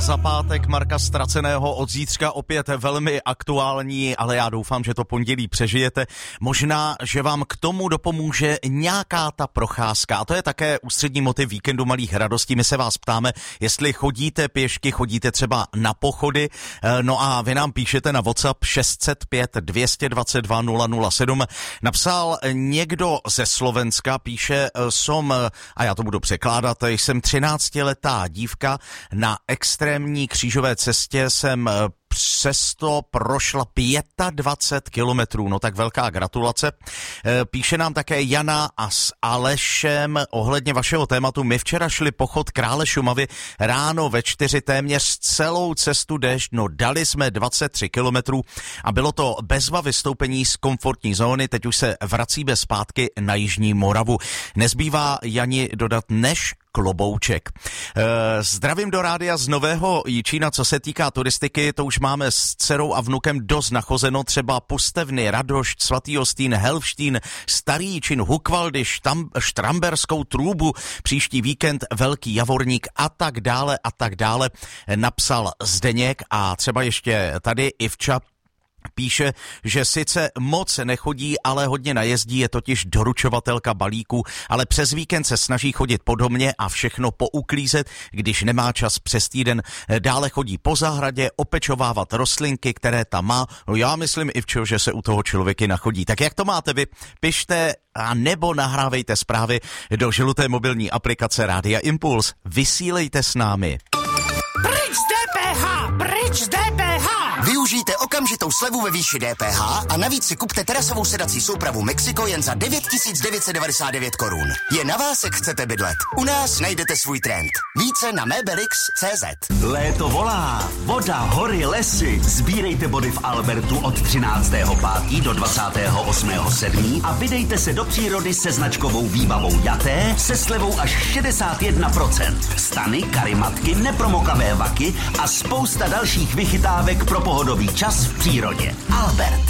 Za pátek Marka Ztraceného od zítřka opět velmi aktuální, ale já doufám, že to pondělí přežijete. Možná, že vám k tomu dopomůže nějaká ta procházka. A to je také ústřední motiv víkendu malých radostí. My se vás ptáme, jestli chodíte pěšky, chodíte třeba na pochody. No a vy nám píšete na WhatsApp 605 222 007. Napsal někdo ze Slovenska, píše a já to budu překládat, jsem 13letá dívka, na extrémní křížové cestě jsem přesto prošla 25 kilometrů, no tak velká gratulace. Píše nám také Jana a s Alešem ohledně vašeho tématu. My včera šli pochod Krále Šumavy ráno ve 4, téměř celou cestu déšť, no dali jsme 23 kilometrů a bylo to bezva vystoupení z komfortní zóny, teď už se vracíme zpátky na Jižní Moravu. Nezbývá Jani dodat než klobouček. Zdravím do rádia z Nového Jičína, co se týká turistiky, to už máme s dcerou a vnukem dost nachozeno, třeba Pustevny, Radošť, Svatý Hostín, Helvštín, Starý Jičín, Hukvaldy, Štramberskou Trůbu, příští víkend Velký Javorník a tak dále, napsal Zdeněk. A třeba ještě tady Ivča píše, že sice moc nechodí, ale hodně najezdí, je totiž doručovatelka balíků, ale přes víkend se snaží chodit po domě a všechno pouklízet, když nemá čas přes týden. Dále chodí po zahradě, opečovávat rostlinky, které tam má. No já myslím, Ivčo, že se u toho člověky nachodí. Tak jak to máte vy? Pište a nebo nahrávejte zprávy do žluté mobilní aplikace Rádia Impuls. Vysílejte s námi. Pryč z DPH! Pryč z DPH! Využijte okamžitou slevu ve výši DPH a navíc si kupte terasovou sedací soupravu Mexiko jen za 9 999 korun. Je na vás, jak chcete bydlet. U nás najdete svůj trend. Více na Mebelix.cz. Léto volá. Voda, hory, lesy. Sbírejte body v Albertu od 13.5. do 28.7. a vydejte se do přírody se značkovou výbavou Jaté se slevou až 61%. Stany, karimatky, nepromokavé vaky a spousta dalších vychytávek pro pohodový čas v přírodě. Albert.